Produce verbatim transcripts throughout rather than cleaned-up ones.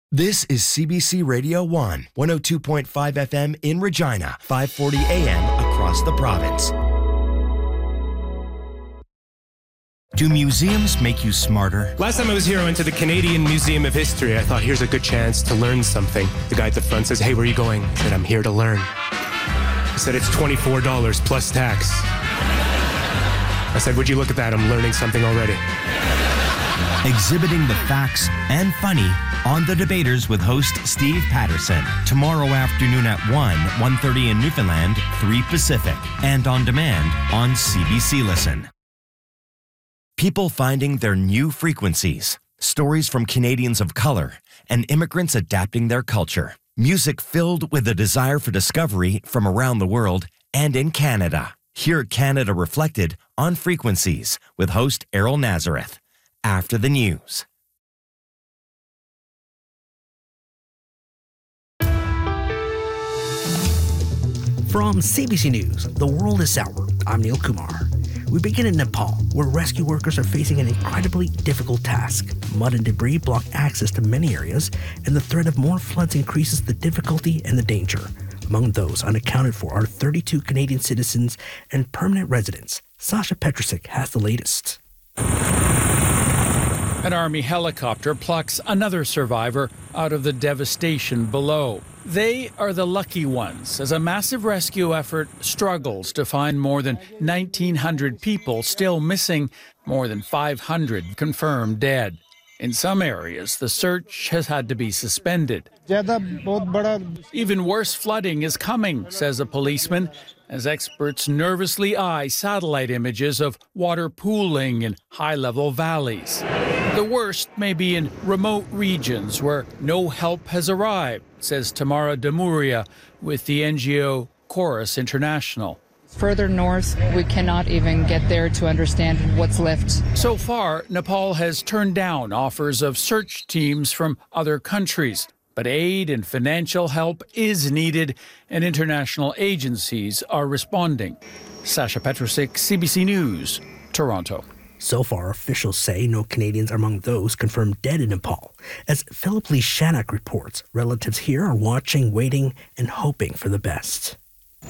This is C B C Radio one, one oh two point five F M in Regina, five forty A M across the province. Do museums make you smarter? Last time I was here, I went to the Canadian Museum of History. I thought, here's a good chance to learn something. The guy at the front says, hey, where are you going? I said, I'm here to learn. He said, it's twenty-four dollars plus tax. I said, would you look at that? I'm learning something already. Exhibiting the facts and funny on The Debaters with host Steve Patterson. Tomorrow afternoon at one, one thirty in Newfoundland, three Pacific. And on demand on C B C Listen. People finding their new frequencies. Stories from Canadians of color and immigrants adapting their culture. Music filled with a desire for discovery from around the world and in Canada. Hear Canada Reflected on Frequencies with host Errol Nazareth. After the news. From C B C News, The World is Sour. I'm Neil Kumar. We begin in Nepal, where rescue workers are facing an incredibly difficult task. Mud and debris block access to many areas, and the threat of more floods increases the difficulty and the danger. Among those unaccounted for are thirty-two Canadian citizens and permanent residents. Sasha Petrusik has the latest. An Army helicopter plucks another survivor out of the devastation below. They are the lucky ones, as a massive rescue effort struggles to find more than nineteen hundred people still missing, more than five hundred confirmed dead. In some areas, the search has had to be suspended. Even worse flooding is coming, says a policeman, as experts nervously eye satellite images of water pooling in high-level valleys. The worst may be in remote regions where no help has arrived, says Tamara Damuria with the N G O Chorus International. Further north, we cannot even get there to understand what's left. So far, Nepal has turned down offers of search teams from other countries. But aid and financial help is needed, and international agencies are responding. Sasha Petrusik, C B C News, Toronto. So far, officials say no Canadians are among those confirmed dead in Nepal. As Philip Lee Shannock reports, relatives here are watching, waiting, and hoping for the best.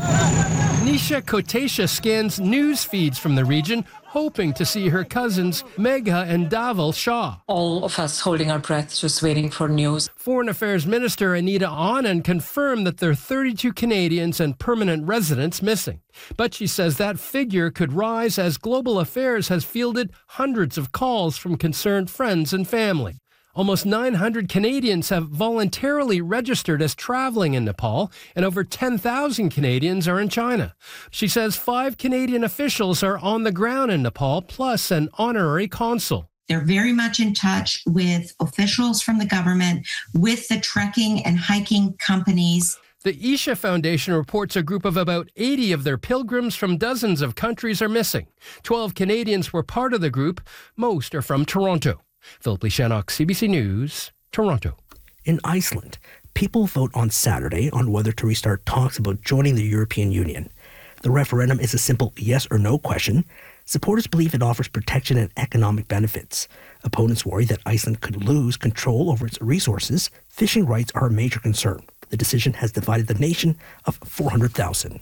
Nisha Kotesha scans news feeds from the region, hoping to see her cousins Megha and Dhaval Shah. All of us holding our breath, just waiting for news. Foreign Affairs Minister Anita Anand confirmed that there are thirty-two Canadians and permanent residents missing. But she says that figure could rise as Global Affairs has fielded hundreds of calls from concerned friends and family. Almost nine hundred Canadians have voluntarily registered as traveling in Nepal, and over ten thousand Canadians are in China. She says five Canadian officials are on the ground in Nepal, plus an honorary consul. They're very much in touch with officials from the government, with the trekking and hiking companies. The Isha Foundation reports a group of about eighty of their pilgrims from dozens of countries are missing. twelve Canadians were part of the group. Most are from Toronto. Philip Lee Shannock, C B C News, Toronto. In Iceland, people vote on Saturday on whether to restart talks about joining the European Union. The referendum is a simple yes or no question. Supporters believe it offers protection and economic benefits. Opponents worry that Iceland could lose control over its resources. Fishing rights are a major concern. The decision has divided the nation of four hundred thousand.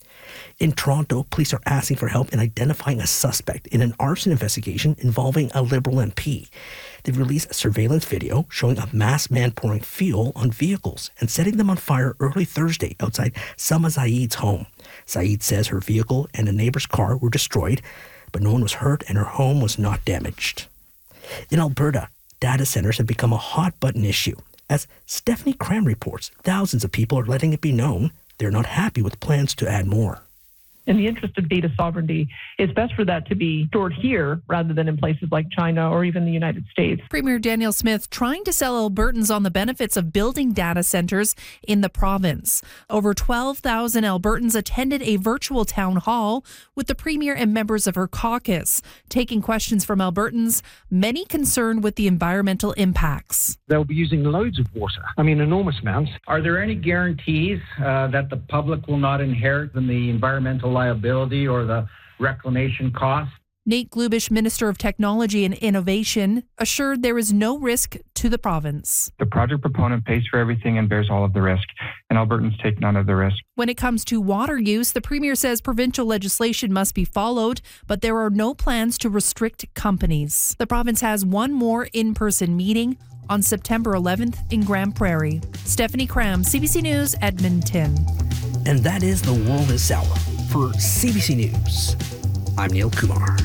In Toronto, police are asking for help in identifying a suspect in an arson investigation involving a Liberal M P. They've released a surveillance video showing a masked man pouring fuel on vehicles and setting them on fire early Thursday outside Sama Zaid's home. Zaid says her vehicle and a neighbor's car were destroyed, but no one was hurt and her home was not damaged. In Alberta, data centers have become a hot-button issue. As Stephanie Cram reports, thousands of people are letting it be known they're not happy with plans to add more. In the interest of data sovereignty, it's best for that to be stored here rather than in places like China or even the United States. Premier Daniel Smith trying to sell Albertans on the benefits of building data centers in the province. Over twelve thousand Albertans attended a virtual town hall with the Premier and members of her caucus, taking questions from Albertans, many concerned with the environmental impacts. They'll be using loads of water, I mean enormous amounts. Are there any guarantees uh, that the public will not inherit in the environmental liability or the reclamation costs? Nate Glubish, Minister of Technology and Innovation, assured there is no risk to the province. The project proponent pays for everything and bears all of the risk, and Albertans take none of the risk. When it comes to water use, the Premier says provincial legislation must be followed, but there are no plans to restrict companies. The province has one more in-person meeting on September eleventh in Grand Prairie. Stephanie Cram, C B C News, Edmonton. And that is The World is Sour. For C B C News, I'm Neil Kumar.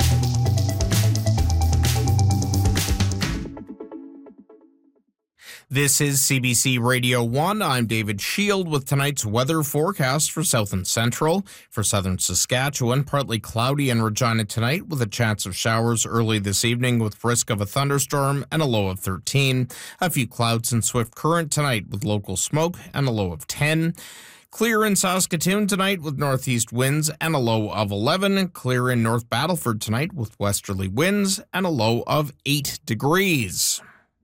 This is C B C Radio one. I'm David Shield with tonight's weather forecast for South and Central. For southern Saskatchewan, partly cloudy in Regina tonight with a chance of showers early this evening with risk of a thunderstorm and a low of thirteen. A few clouds in Swift Current tonight with local smoke and a low of ten. Clear in Saskatoon tonight with northeast winds and a low of eleven. Clear in North Battleford tonight with westerly winds and a low of eight degrees.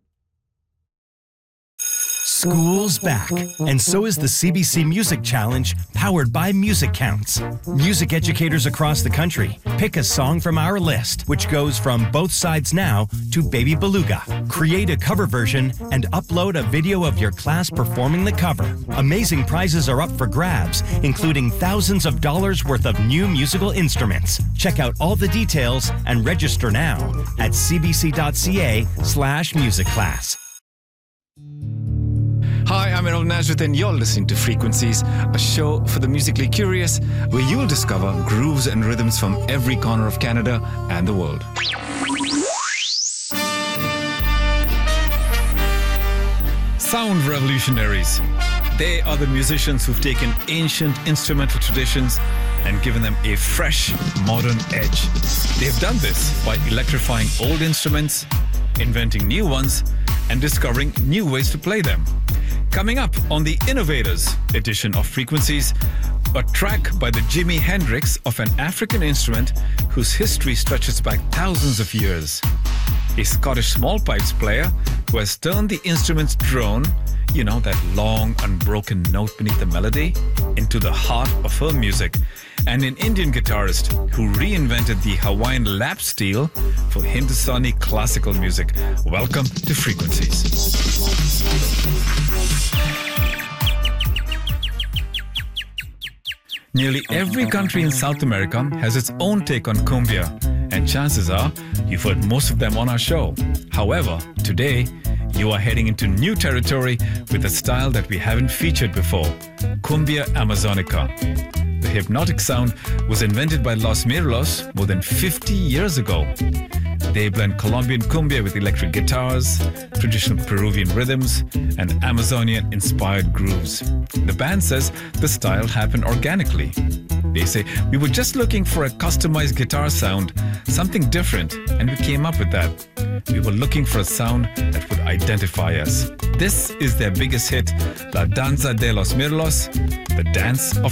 School's back, and so is the C B C Music Challenge, powered by Music Counts. Music educators across the country pick a song from our list, which goes from Both Sides Now to Baby Beluga. Create a cover version and upload a video of your class performing the cover. Amazing prizes are up for grabs, including thousands of dollars worth of new musical instruments. Check out all the details and register now at cbc.ca slash music class. Hi, I'm Errol Nazareth and you're listening to Frequencies, a show for the musically curious where you'll discover grooves and rhythms from every corner of Canada and the world. Sound revolutionaries. They are the musicians who've taken ancient instrumental traditions and given them a fresh, modern edge. They've done this by electrifying old instruments, inventing new ones, and discovering new ways to play them. Coming up on the Innovators edition of Frequencies, a track by the Jimi Hendrix of an African instrument whose history stretches back thousands of years. A Scottish small pipes player who has turned the instrument's drone, you know, that long, unbroken note beneath the melody, into the heart of her music. And an Indian guitarist who reinvented the Hawaiian lap steel for Hindustani classical music. Welcome to Frequencies. Nearly every country in South America has its own take on cumbia, and chances are you've heard most of them on our show. However, today, you are heading into new territory with a style that we haven't featured before, Cumbia Amazonica. The hypnotic sound was invented by Los Mirlos more than fifty years ago. They blend Colombian cumbia with electric guitars, traditional Peruvian rhythms, and Amazonian-inspired grooves. The band says the style happened organically. They say, we were just looking for a customized guitar sound, something different, and we came up with that. We were looking for a sound that would identify us. This is their biggest hit, La Danza de los Mirlos, the Dance of